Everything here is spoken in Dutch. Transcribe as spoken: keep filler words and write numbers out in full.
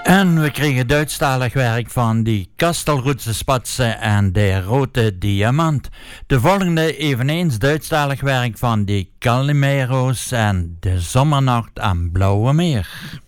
En we kregen Duitsstalig werk van die Kastelroetse Spatsen en de Rode Diamant. De volgende eveneens Duitsstalig werk van die Calimero's en de Zomernacht aan Blauwe Meer.